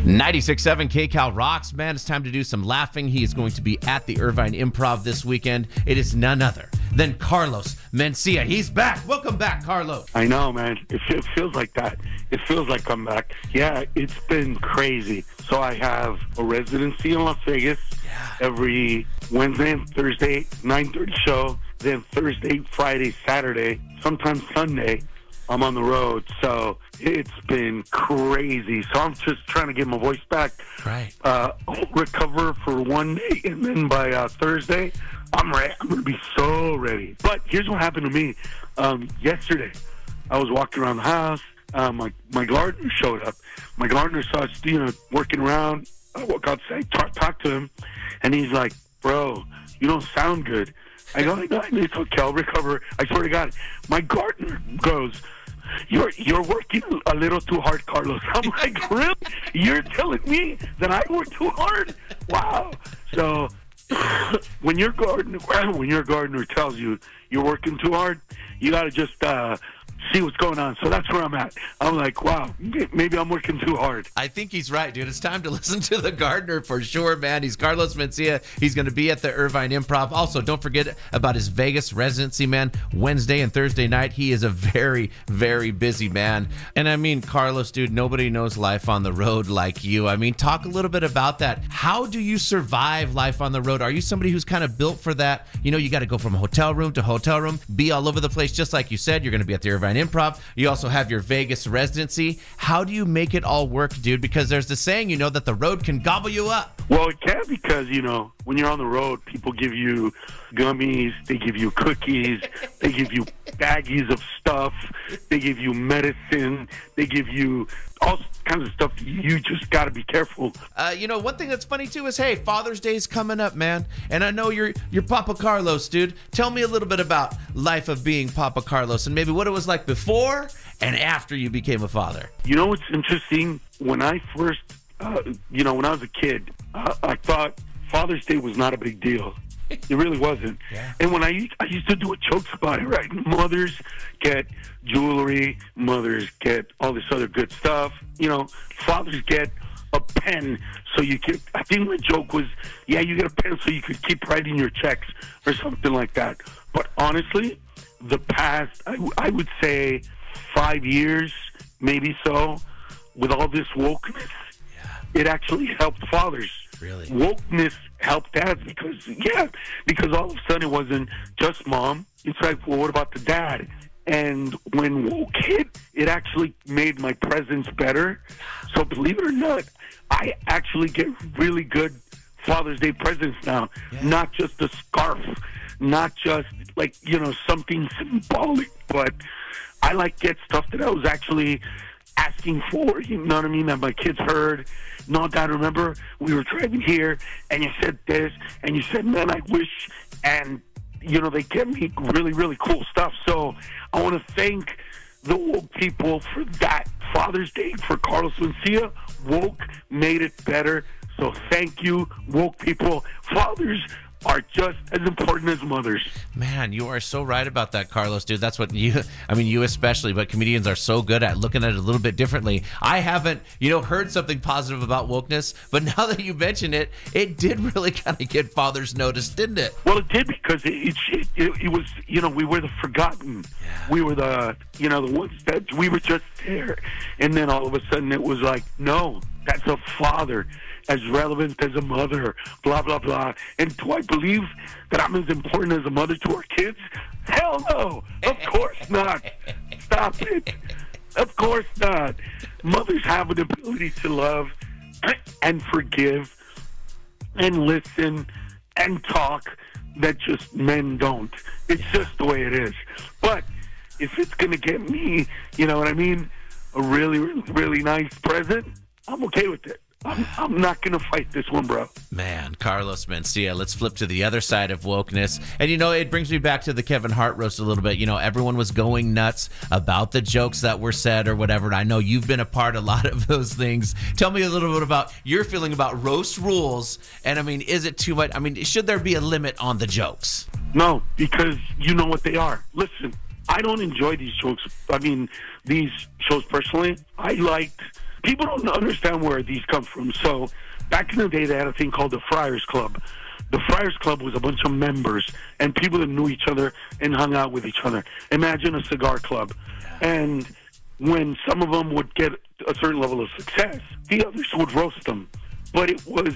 96.7 KCal rocks. Man, it's time to do some laughing. He is going to be at the Irvine Improv this weekend. It is none other than Carlos Mencia. He's back. Welcome back, Carlos. I know, man. It feels like that. It feels like I'm back. Yeah, it's been crazy. So I have a residency in Las Vegas every Wednesday and Thursday, 9:30 show. Then Thursday, Friday, Saturday, sometimes Sunday, I'm on the road. So it's been crazy. So I'm just trying to get my voice back. Right. Recover for one day, and then by Thursday, I'm ready. I'm going to be so ready. But here's what happened to me. Yesterday, I was walking around the house. My gardener showed up. My gardener saw us, working around. I walk outside, talk to him, and he's like, "Bro, you don't sound good." I go, "I know, it's okay. I'll recover." I swear to God. My gardener goes, You're working a little too hard, Carlos." I'm like, "Really? You're telling me that I work too hard? Wow." So when your gardener tells you you're working too hard, you got to just see what's going on. So that's where I'm at. I'm like, wow, maybe I'm working too hard. I think he's right, dude. It's time to listen to the gardener for sure, man. He's Carlos Mencia. He's going to be at the Irvine Improv. Also, don't forget about his Vegas residency, man. Wednesday and Thursday night. He is a very, very busy man. And I mean, Carlos, dude, nobody knows life on the road like you. I mean, talk a little bit about that. How do you survive life on the road? Are you somebody who's kind of built for that? You got to go from hotel room to hotel room, be all over the place. Just like you said, you're going to be at the Irvine Improv. You also have your Vegas residency. How do you make it all work, dude? Because there's the saying, that the road can gobble you up. Well, it can, because, when you're on the road, people give you gummies, they give you cookies, they give you baggies of stuff, they give you medicine, they give you all kinds of stuff. You just got to be careful. One thing that's funny, too, is, hey, Father's Day's coming up, man. And I know you're Papa Carlos, dude. Tell me a little bit about life of being Papa Carlos and maybe what it was like before and after you became a father. What's interesting? When I first, when I was a kid, I thought Father's Day was not a big deal. It really wasn't. Yeah. And when I used to do jokes about it, right? Mothers get jewelry, mothers get all this other good stuff. Fathers get a pen so you can. I think the joke was, you get a pen so you could keep writing your checks or something like that. But honestly, the past, I would say 5 years, maybe so, with all this wokeness, it actually helped fathers. Really? Wokeness helped dads because all of a sudden it wasn't just mom. It's like, well, what about the dad? And when woke hit, it actually made my presence better. So believe it or not, I actually get really good Father's Day presents now. Yeah. Not just a scarf, not just like, something symbolic, but I get stuff that I was actually asking for, you know what I mean, that my kids heard. "No, Dad, remember we were driving here and you said this and you said, man, I wish," and they get me really, really cool stuff. So I want to thank the woke people for that Father's Day for Carlos Mencia. Woke made it better. So thank you, woke people. Fathers are just as important as mothers. Man, you are so right about that, Carlos, dude. That's what you especially, but comedians are so good at looking at it a little bit differently. I haven't, heard something positive about wokeness, but now that you mention it, it did really kind of get fathers noticed, didn't it? Well, it did, because it was, we were the forgotten. Yeah. We were the ones that we were just there. And then all of a sudden it was like, no, that's a father, as relevant as a mother, blah, blah, blah. And do I believe that I'm as important as a mother to our kids? Hell no. Of course not. Stop it. Of course not. Mothers have an ability to love and forgive and listen and talk that just men don't. It's just the way it is. But if it's going to get me, you know what I mean, a really, really nice present, I'm okay with it. I'm not going to fight this one, bro. Man, Carlos Mencia, let's flip to the other side of wokeness. And, it brings me back to the Kevin Hart roast a little bit. Everyone was going nuts about the jokes that were said or whatever. And I know you've been a part of a lot of those things. Tell me a little bit about your feeling about roast rules. And, is it too much? Should there be a limit on the jokes? No, because you know what they are. Listen, I don't enjoy these jokes. These shows personally. I liked people don't understand where these come from. So back in the day, they had a thing called the Friars Club. The Friars Club was a bunch of members and people that knew each other and hung out with each other. Imagine a cigar club. And when some of them would get a certain level of success, the others would roast them. But it was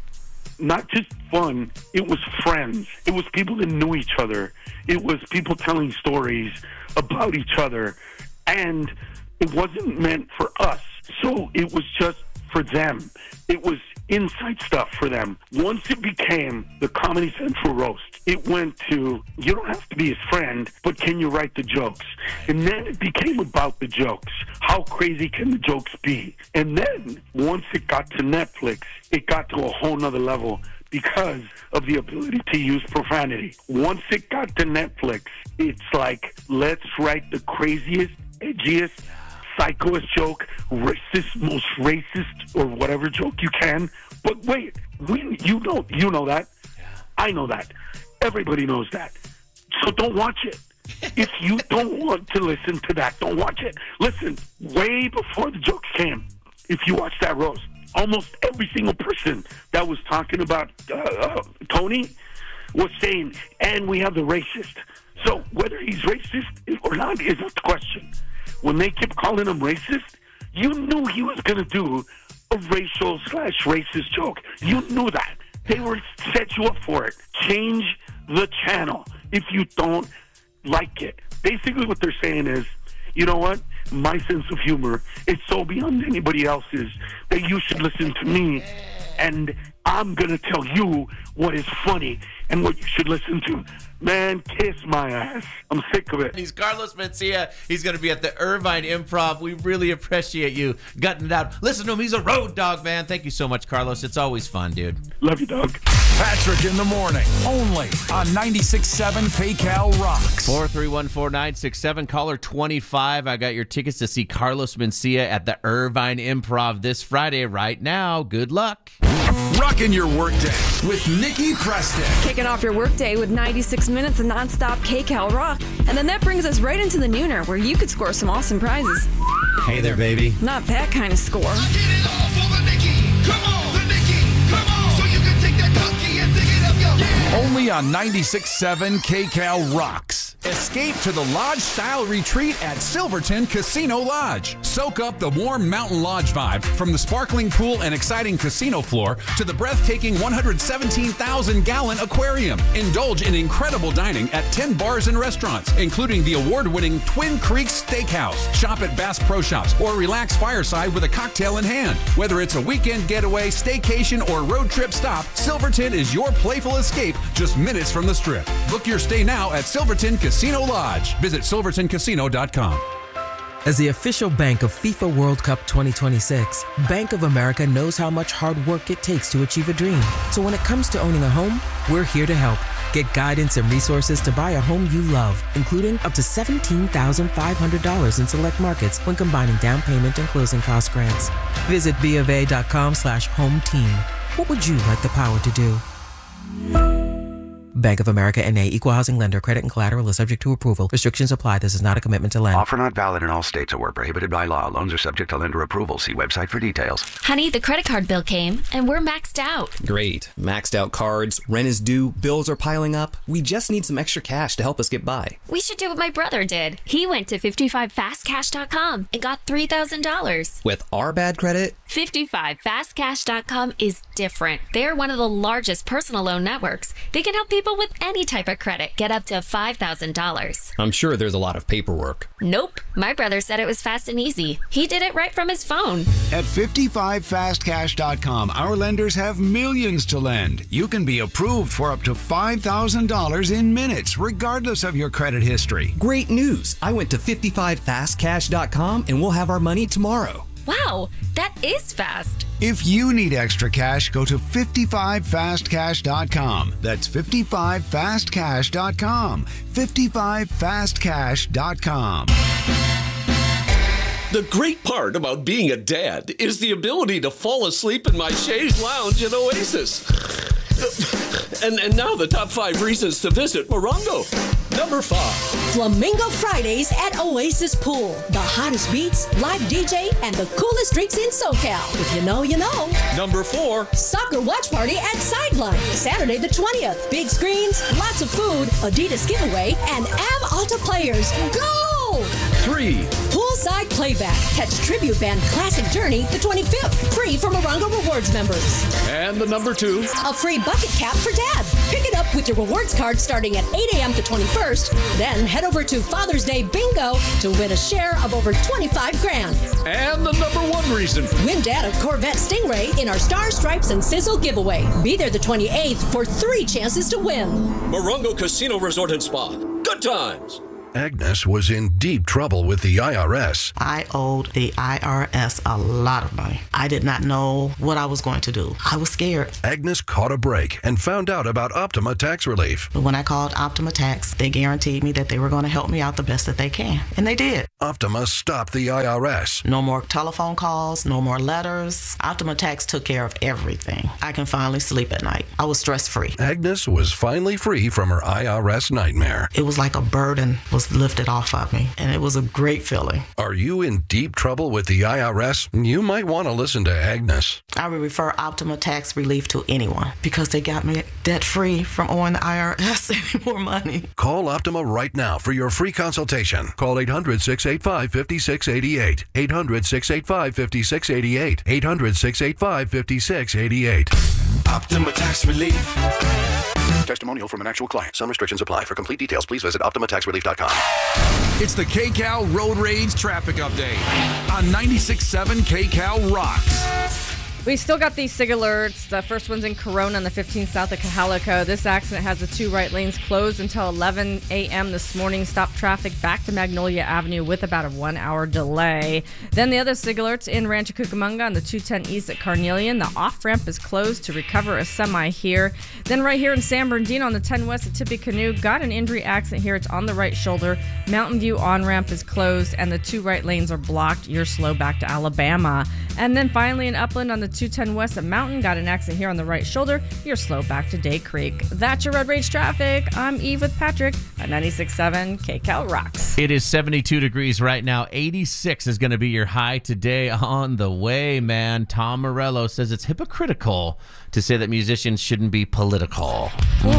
not just fun, it was friends. It was people that knew each other. It was people telling stories about each other. And it wasn't meant for us. So it was just for them. It was inside stuff for them. Once it became the Comedy Central roast, it went to, you don't have to be his friend, but can you write the jokes? And then it became about the jokes. How crazy can the jokes be? And then once it got to Netflix, it got to a whole nother level because of the ability to use profanity. Once it got to Netflix, it's like, let's write the craziest, edgiest, psychoest joke, most racist, or whatever joke you can. But wait, you know that. I know that. Everybody knows that. So don't watch it. If you don't want to listen to that, don't watch it. Listen, way before the jokes came, if you watch that roast, almost every single person that was talking about Tony was saying, and we have the racist. So whether he's racist or not is not the question. When they kept calling him racist, you knew he was going to do a racial/racist joke. You knew that. They were set you up for it. Change the channel if you don't like it. Basically what they're saying is, you know what? My sense of humor is so beyond anybody else's that you should listen to me, and I'm going to tell you what is funny and what you should listen to. Man, kiss my ass. I'm sick of it. He's Carlos Mencia. He's going to be at the Irvine Improv. We really appreciate you gutting it out. Listen to him. He's a road dog, man. Thank you so much, Carlos. It's always fun, dude. Love you, dog. Patrick in the morning, only on 96.7 KCAL Rocks. 4314967, caller 25. I got your tickets to see Carlos Mencia at the Irvine Improv this Friday right now. Good luck. Rocking your workday with Nikki Preston. Kicking off your workday with 96 minutes of nonstop KCAL rock. And then that brings us right into the nooner, where you could score some awesome prizes. Hey there, baby. Not that kind of score. I get it all for the Nikki. Come on, the Nikki. Come on. So you can take that donkey and dig it up, yo. Yeah. Only on 96.7 KCAL Rocks. Escape to the lodge-style retreat at Silverton Casino Lodge. Soak up the warm mountain lodge vibe from the sparkling pool and exciting casino floor to the breathtaking 117,000-gallon aquarium. Indulge in incredible dining at 10 bars and restaurants, including the award-winning Twin Creeks Steakhouse. Shop at Bass Pro Shops or relax fireside with a cocktail in hand. Whether it's a weekend getaway, staycation, or road trip stop, Silverton is your playful escape just minutes from the Strip. Book your stay now at Silverton Casino Lodge. Visit silvertoncasino.com. As the official bank of FIFA World Cup 2026, Bank of America knows how much hard work it takes to achieve a dream. So when it comes to owning a home, we're here to help. Get guidance and resources to buy a home you love, including up to $17,500 in select markets when combining down payment and closing cost grants. Visit BofA.com/home team. What would you like the power to do? Bank of America N.A. Equal Housing Lender. Credit and collateral is subject to approval. Restrictions apply. This is not a commitment to lend. Offer not valid in all states or prohibited by law. Loans are subject to lender approval. See website for details. Honey, the credit card bill came, and we're maxed out. Great. Maxed out cards, rent is due, bills are piling up. We just need some extra cash to help us get by. We should do what my brother did. He went to 55fastcash.com and got $3,000. With our bad credit? 55fastcash.com is different. They're one of the largest personal loan networks. They can help people with any type of credit get up to $5,000. I'm sure there's a lot of paperwork. Nope. My brother said it was fast and easy. He did it right from his phone. At 55fastcash.com, our lenders have millions to lend. You can be approved for up to $5,000 in minutes, regardless of your credit history. Great news. I went to 55fastcash.com and we'll have our money tomorrow. Wow, that is fast. If you need extra cash, go to 55fastcash.com. That's 55fastcash.com. 55fastcash.com. The great part about being a dad is the ability to fall asleep in my chaise lounge at Oasis. And now the top 5 reasons to visit Morongo. Number 5. Flamingo Fridays at Oasis Pool. The hottest beats, live DJ, and the coolest drinks in SoCal. If you know, you know. Number 4. Soccer watch party at Sideline. Saturday the 20th. Big screens, lots of food, Adidas giveaway, and Av Alta players. Go! 3. Poolside playback. Catch tribute band Classic Journey the 25th. Free for Morongo Rewards members. And the number 2. A free bucket cap for Dad. Pick it up with your rewards card starting at 8 a.m. the 21st. Then head over to Father's Day Bingo to win a share of over 25 grand. And the number 1 reason. Win Dad a Corvette Stingray in our Star Stripes and Sizzle giveaway. Be there the 28th for 3 chances to win. Morongo Casino Resort and Spa. Good times. Agnes was in deep trouble with the IRS. I owed the IRS a lot of money. I did not know what I was going to do. I was scared. Agnes caught a break and found out about Optima Tax Relief. But when I called Optima Tax, they guaranteed me that they were going to help me out the best that they can. And they did. Optima stopped the IRS. No more telephone calls, no more letters. Optima Tax took care of everything. I can finally sleep at night. I was stress-free. Agnes was finally free from her IRS nightmare. It was like a burden was lifted off of me, and it was a great feeling. Are you in deep trouble with the IRS? You might want to listen to Agnes. I would refer Optima Tax Relief to anyone because they got me debt-free from owing the IRS any more money. Call Optima right now for your free consultation. Call 800-685-5688. 800-685-5688. 800-685-5688. Optima Tax Relief. Testimonial from an actual client. Some restrictions apply. For complete details, please visit OptimaTaxRelief.com. It's the KCAL Road Rage Traffic Update on 96.7 KCAL Rocks. We still got these SIG alerts. The first one's in Corona on the 15th south of Cahalico. This accident has the 2 right lanes closed until 11 a.m. this morning. Stop traffic back to Magnolia Avenue with about a 1-hour delay. Then the other SIG alerts in Rancho Cucamonga on the 210 east at Carnelian. The off-ramp is closed to recover a semi here. Then right here in San Bernardino on the 10 west at Tippecanoe, got an injury accident here. It's on the right shoulder. Mountain View on-ramp is closed and the 2 right lanes are blocked. You're slow back to Alabama. And then finally in Upland on the 210 west at Mountain, got an accident here on the right shoulder. You're slow back to Day Creek. That's your Road Rage Traffic. I'm Eve with Patrick at 96.7 KCAL Rocks. It is 72 degrees right now. 86 is going to be your high today on the way, man. Tom Morello says it's hypocritical to say that musicians shouldn't be political.